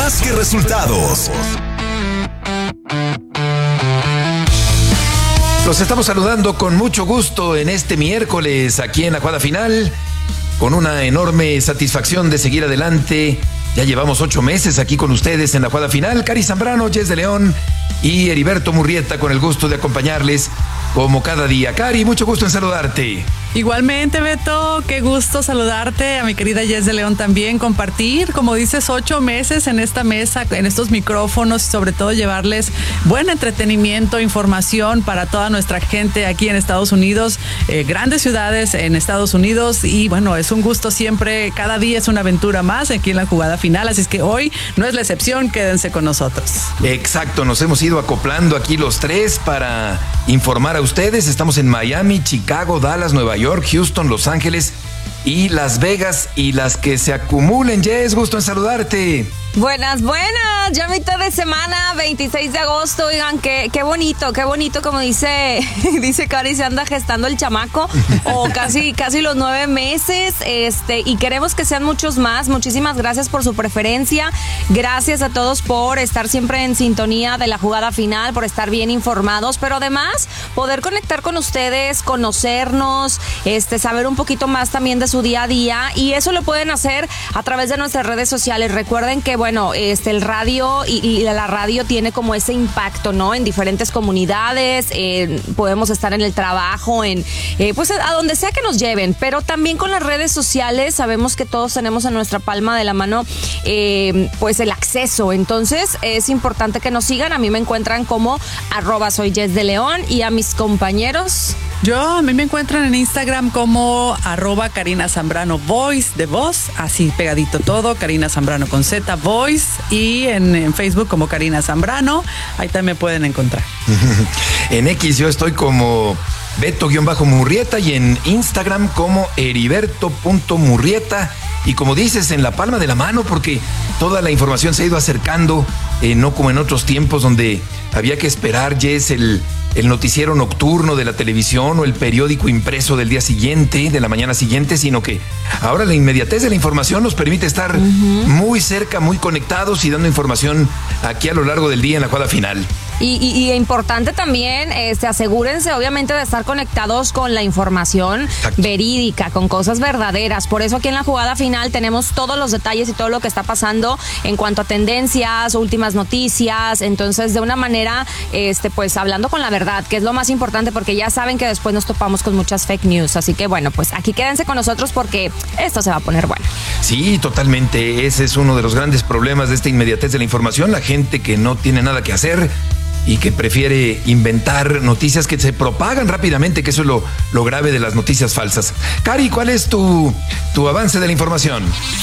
más que resultados. Los estamos saludando con mucho gusto en este miércoles aquí en la jugada final, con una enorme satisfacción de seguir adelante. Ya llevamos 8 meses aquí con ustedes en la jugada final. Cari Zambrano, Jess de León y Heriberto Murrieta con el gusto de acompañarles como cada día. Cari, mucho gusto en saludarte. Igualmente, Beto, qué gusto saludarte, a mi querida Jess de León también, compartir, como dices, 8 meses en esta mesa, en estos micrófonos y sobre todo llevarles buen entretenimiento, información para toda nuestra gente aquí en Estados Unidos, grandes ciudades en Estados Unidos y bueno, es un gusto siempre, cada día es una aventura más aquí en la jugada final, así es que hoy no es la excepción, quédense con nosotros. Exacto, nos hemos ido acoplando aquí los tres para informar a ustedes. Estamos en Miami, Chicago, Dallas, Nueva York, Houston, Los Ángeles y Las Vegas y las que se acumulen. Jess, gusto en saludarte. Buenas, ya mitad de semana, 26 de agosto, oigan, qué bonito, como dice Cari, se anda gestando el chamaco, o casi los 9 meses, y queremos que sean muchos más. Muchísimas gracias por su preferencia, gracias a todos por estar siempre en sintonía de la jugada final, por estar bien informados, pero además poder conectar con ustedes, conocernos, saber un poquito más también de su día a día, y eso lo pueden hacer a través de nuestras redes sociales. Recuerden que bueno, el radio y la radio tiene como ese impacto, ¿no? En diferentes comunidades, podemos estar en el trabajo, pues a donde sea que nos lleven, pero también con las redes sociales sabemos que todos tenemos en nuestra palma de la mano, pues el acceso. Entonces es importante que nos sigan. A mí me encuentran como @soy Jess de León y a mis compañeros. A mí me encuentran en Instagram como @Karina Zambrano Voice, de voz, así pegadito todo, Karina Zambrano con Z, Voice, y en Facebook como Karina Zambrano, ahí también pueden encontrar. En X yo estoy como Beto-Murrieta y en Instagram como Heriberto.Murrieta. Y como dices, en la palma de la mano, porque toda la información se ha ido acercando, no como en otros tiempos donde había que esperar, Jess, el noticiero nocturno de la televisión o el periódico impreso del día siguiente, de la mañana siguiente, sino que ahora la inmediatez de la información nos permite estar muy cerca, muy conectados y dando información aquí a lo largo del día en la jugada final. Y importante también, asegúrense obviamente de estar conectados con la información verídica, con cosas verdaderas. Por eso aquí en la jugada final tenemos todos los detalles y todo lo que está pasando en cuanto a tendencias, últimas noticias. Entonces, de una manera, pues hablando con la verdad, que es lo más importante, porque ya saben que después nos topamos con muchas fake news. Así que bueno, pues aquí quédense con nosotros porque esto se va a poner bueno. Sí, totalmente. Ese es uno de los grandes problemas de esta inmediatez de la información. La gente que no tiene nada que hacer y que prefiere inventar noticias que se propagan rápidamente, que eso es lo grave de las noticias falsas. Cari, ¿cuál es tu avance de la información?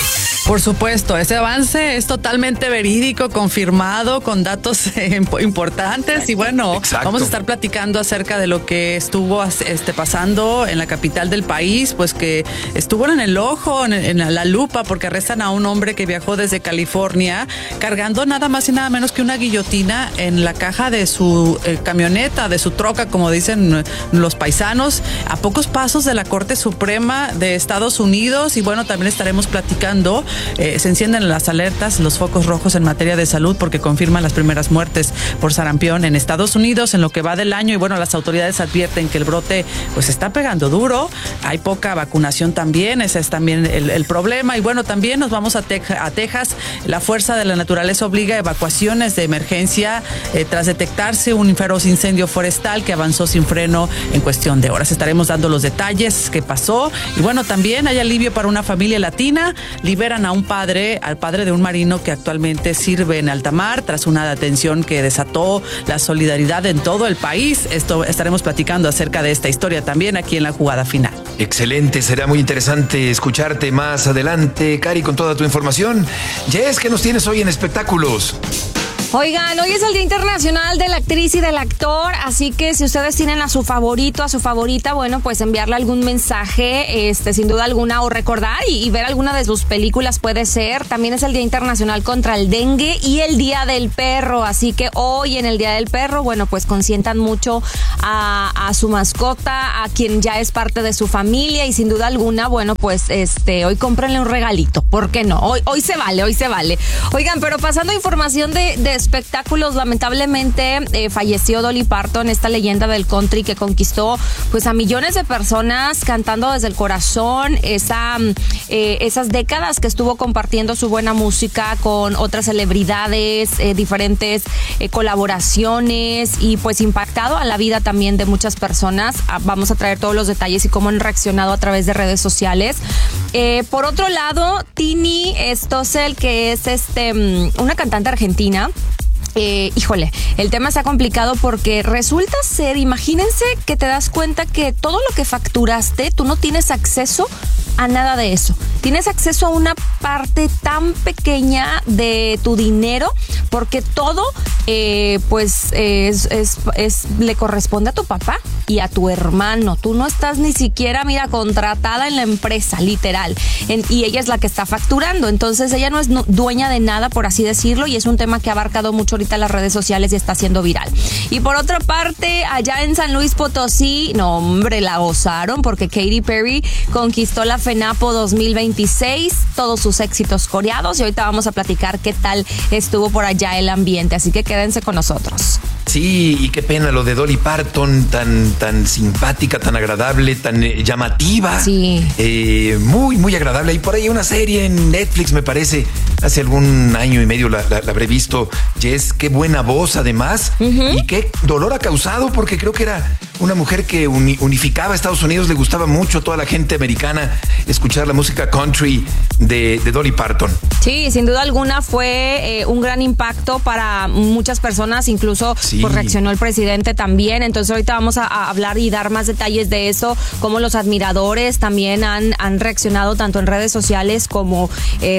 Por supuesto, ese avance es totalmente verídico, confirmado, con datos importantes y bueno, exacto. Vamos a estar platicando acerca de lo que estuvo pasando en la capital del país, pues que estuvo en el ojo, en la lupa, porque arrestan a un hombre que viajó desde California cargando nada más y nada menos que una guillotina en la caja de su camioneta, de su troca, como dicen los paisanos, a pocos pasos de la Corte Suprema de Estados Unidos. Y bueno, también estaremos platicando. Se encienden las alertas, los focos rojos en materia de salud, porque confirman las primeras muertes por sarampión en Estados Unidos en lo que va del año. Y bueno, las autoridades advierten que el brote pues está pegando duro. Hay poca vacunación también, ese es también el problema. Y bueno, también nos vamos a Texas. La fuerza de la naturaleza obliga a evacuaciones de emergencia tras detectarse un feroz incendio forestal que avanzó sin freno en cuestión de horas. Estaremos dando los detalles que pasó. Y bueno, también hay alivio para una familia latina. Liberan al padre de un marino que actualmente sirve en alta mar tras una detención que desató la solidaridad en todo el país. Estaremos platicando acerca de esta historia también aquí en la jugada final. Excelente, será muy interesante escucharte más adelante, Cari, con toda tu información. Jess, ¿qué nos tienes hoy en espectáculos? Oigan, hoy es el Día Internacional de la Actriz y del Actor, así que si ustedes tienen a su favorito, a su favorita, bueno, pues enviarle algún mensaje, sin duda alguna, o recordar y ver alguna de sus películas puede ser. También es el Día Internacional contra el Dengue y el Día del Perro, así que hoy en el Día del Perro, bueno, pues consientan mucho a su mascota, a quien ya es parte de su familia y sin duda alguna, bueno, pues hoy cómprenle un regalito, ¿por qué no? Hoy se vale, hoy se vale. Oigan, pero pasando a información de espectáculos, lamentablemente falleció Dolly Parton, esta leyenda del country que conquistó pues a millones de personas cantando desde el corazón, esas décadas que estuvo compartiendo su buena música con otras celebridades, diferentes colaboraciones y pues impactado a la vida también de muchas personas. Vamos a traer todos los detalles y cómo han reaccionado a través de redes sociales. Por otro lado, Tini Stossel, que es una cantante argentina. Híjole, el tema está complicado porque resulta ser, imagínense que te das cuenta que todo lo que facturaste, tú no tienes acceso a nada de eso. Tienes acceso a una parte tan pequeña de tu dinero porque todo pues le corresponde a tu papá y a tu hermano. Tú no estás ni siquiera, mira, contratada en la empresa, literal. Y ella es la que está facturando. Entonces ella no es dueña de nada, por así decirlo, y es un tema que ha abarcado mucho ahorita las redes sociales y está siendo viral. Y por otra parte, allá en San Luis Potosí, no hombre, la gozaron porque Katy Perry conquistó la FENAPO 2026, todos sus éxitos coreados, y ahorita vamos a platicar qué tal estuvo por allá el ambiente, así que quédense con nosotros. Sí, y qué pena lo de Dolly Parton, tan simpática, tan agradable, tan llamativa. Sí. Muy agradable. Y por ahí una serie en Netflix, me parece, hace algún año y medio la habré visto. Jess, qué buena voz además. Uh-huh. Y qué dolor ha causado, porque creo que era una mujer que unificaba a Estados Unidos. Le gustaba mucho a toda la gente americana escuchar la música country de Dolly Parton. Sí, sin duda alguna fue un gran impacto para muchas personas, incluso sí. Pues reaccionó el presidente también. Entonces ahorita vamos a hablar y dar más detalles de eso, cómo los admiradores también han reaccionado tanto en redes sociales como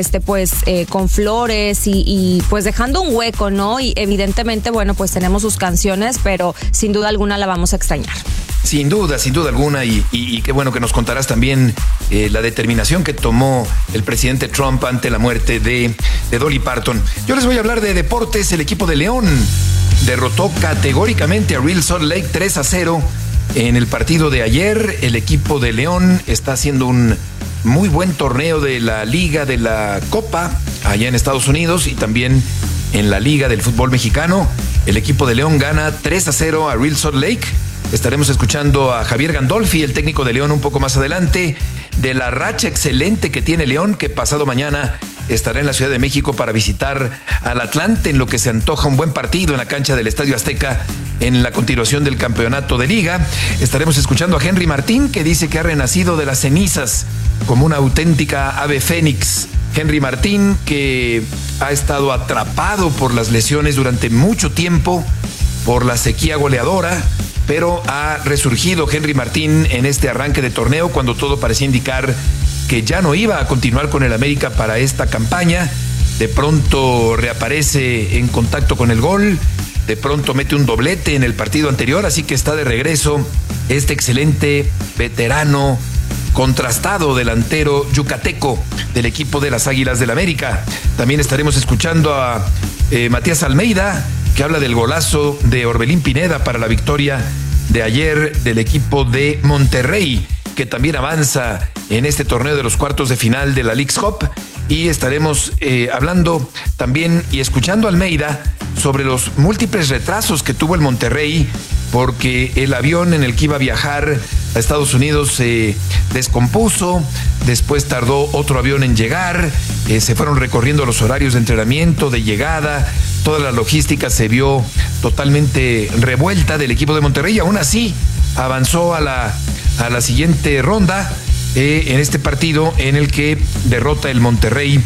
con flores y pues dejando un hueco, ¿no? Y evidentemente, bueno, pues tenemos sus canciones, pero sin duda alguna la vamos a extrañar. Sin duda alguna, y qué bueno que nos contarás también la determinación que tomó el presidente Trump ante la muerte de Dolly Parton. Yo les voy a hablar de deportes. El equipo de León derrotó categóricamente a Real Salt Lake 3-0 en el partido de ayer. El equipo de León está haciendo un muy buen torneo de la Liga de la Copa allá en Estados Unidos y también en la Liga del Fútbol Mexicano. El equipo de León gana 3-0 a Real Salt Lake. Estaremos escuchando a Javier Gandolfi, el técnico de León, un poco más adelante, de la racha excelente que tiene León, que pasado mañana estará en la Ciudad de México para visitar al Atlante, en lo que se antoja un buen partido en la cancha del Estadio Azteca en la continuación del campeonato de Liga. Estaremos escuchando a Henry Martín, que dice que ha renacido de las cenizas como una auténtica ave fénix. Henry Martín, que ha estado atrapado por las lesiones durante mucho tiempo, por la sequía goleadora, pero ha resurgido Henry Martín en este arranque de torneo cuando todo parecía indicar que ya no iba a continuar con el América para esta campaña. De pronto reaparece en contacto con el gol, de pronto mete un doblete en el partido anterior, así que está de regreso este excelente veterano, contrastado delantero yucateco del equipo de las Águilas del América. También estaremos escuchando a Matías Almeida, que habla del golazo de Orbelín Pineda para la victoria de ayer del equipo de Monterrey, que también avanza en este torneo de los cuartos de final de la Leagues Cup. Y estaremos hablando también y escuchando a Almeida sobre los múltiples retrasos que tuvo el Monterrey, porque el avión en el que iba a viajar a Estados Unidos se descompuso, después tardó otro avión en llegar, se fueron recorriendo los horarios de entrenamiento, de llegada, toda la logística se vio totalmente revuelta del equipo de Monterrey, y aún así avanzó a la siguiente ronda en este partido en el que derrota el Monterrey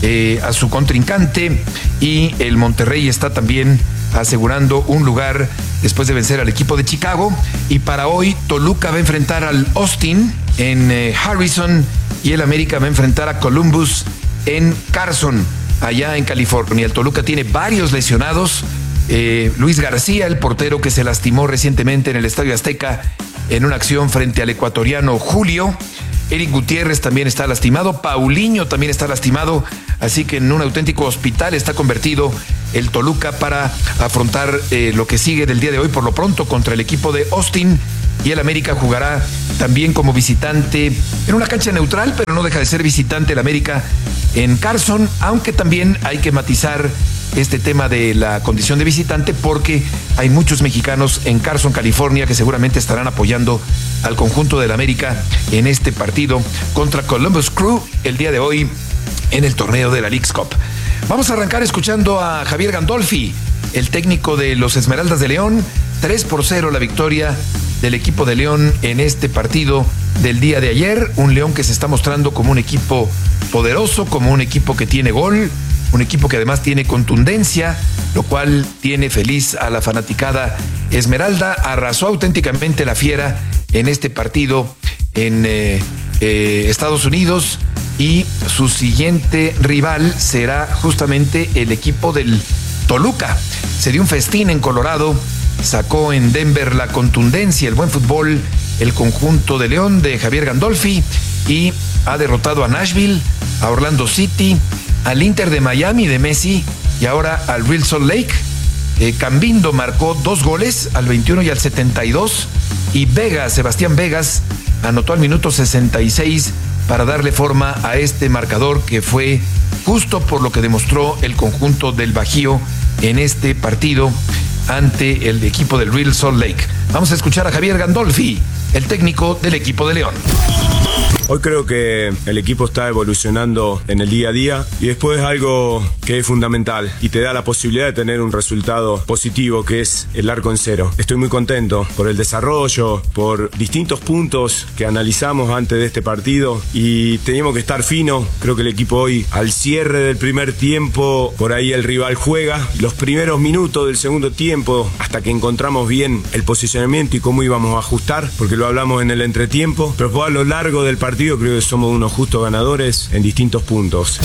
a su contrincante, y el Monterrey está también asegurando un lugar después de vencer al equipo de Chicago. Y para hoy Toluca va a enfrentar al Austin en Harrison y el América va a enfrentar a Columbus en Carson. allá en California. El Toluca tiene varios lesionados. Luis García, el portero que se lastimó recientemente en el Estadio Azteca en una acción frente al ecuatoriano Julio. Eric Gutiérrez también está lastimado. Paulinho también está lastimado. Así que en un auténtico hospital está convertido el Toluca para afrontar lo que sigue del día de hoy, por lo pronto contra el equipo de Austin. Y el América jugará también como visitante en una cancha neutral, pero no deja de ser visitante el América en Carson, aunque también hay que matizar este tema de la condición de visitante porque hay muchos mexicanos en Carson, California, que seguramente estarán apoyando al conjunto del América en este partido contra Columbus Crew el día de hoy en el torneo de la Leagues Cup. Vamos a arrancar escuchando a Javier Gandolfi, el técnico de los Esmeraldas de León. 3-0 la victoria del equipo de León en este partido del día de ayer. Un León que se está mostrando como un equipo poderoso, como un equipo que tiene gol, un equipo que además tiene contundencia, lo cual tiene feliz a la fanaticada Esmeralda. Arrasó auténticamente la Fiera en este partido en Estados Unidos y su siguiente rival será justamente el equipo del Toluca. Se dio un festín en Colorado, sacó en Denver la contundencia, el buen fútbol, el conjunto de León de Javier Gandolfi y ha derrotado a Nashville, a Orlando City, al Inter de Miami de Messi y ahora al Real Salt Lake. Cambindo marcó 2 goles al 21 y al 72 y Sebastián Vegas anotó al minuto 66 para darle forma a este marcador que fue justo por lo que demostró el conjunto del Bajío en este partido ante el equipo del Real Salt Lake. Vamos a escuchar a Javier Gandolfi, el técnico del equipo de León. Hoy creo que el equipo está evolucionando en el día a día y después algo que es fundamental y te da la posibilidad de tener un resultado positivo, que es el arco en cero. Estoy muy contento por el desarrollo, por distintos puntos que analizamos antes de este partido y teníamos que estar fino. Creo que el equipo hoy, al cierre del primer tiempo, por ahí el rival juega. Los primeros minutos del segundo tiempo, hasta que encontramos bien el posicionamiento y cómo íbamos a ajustar, porque lo hablamos en el entretiempo, pero después a lo largo del partido creo que somos unos justos ganadores en distintos puntos.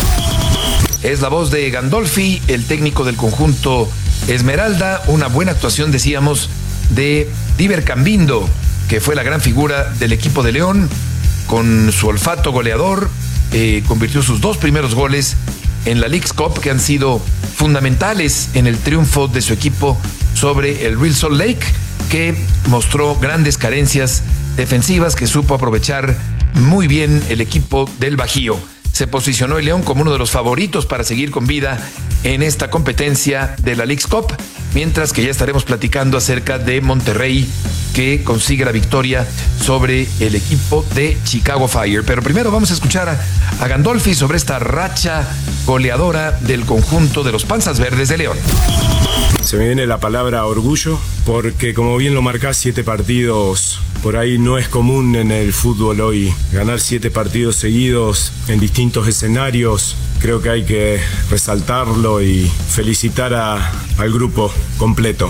Es la voz de Gandolfi, el técnico del conjunto Esmeralda. Una buena actuación, decíamos, de Diver Cambindo, que fue la gran figura del equipo de León, con su olfato goleador, convirtió sus 2 primeros goles en la Leagues Cup, que han sido fundamentales en el triunfo de su equipo sobre el Real Salt Lake, que mostró grandes carencias defensivas que supo aprovechar muy bien el equipo del Bajío. Se posicionó el León como uno de los favoritos para seguir con vida en esta competencia de la Leagues Cup, mientras que ya estaremos platicando acerca de Monterrey, que consigue la victoria sobre el equipo de Chicago Fire. Pero primero vamos a escuchar a Gandolfi sobre esta racha goleadora del conjunto de los Panzas Verdes de León. Se me viene la palabra orgullo, porque como bien lo marcás, 7 partidos, por ahí no es común en el fútbol hoy. Ganar 7 partidos seguidos en distintos escenarios, creo que hay que resaltarlo y felicitar al grupo completo.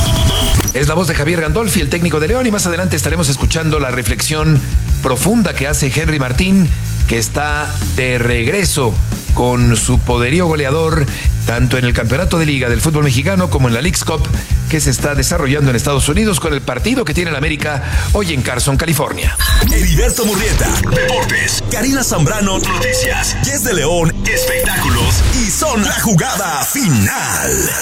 Es la voz de Javier Gandolfi, el técnico de León, y más adelante estaremos escuchando la reflexión profunda que hace Henry Martín, que está de regreso con su poderío goleador tanto en el campeonato de liga del fútbol mexicano como en la Leagues Cup, que se está desarrollando en Estados Unidos con el partido que tiene el América hoy en Carson, California. Heriberto Murrieta, Deportes. Karina Zambrano, Noticias. Yes de León, Espectáculos. Y son la jugada final.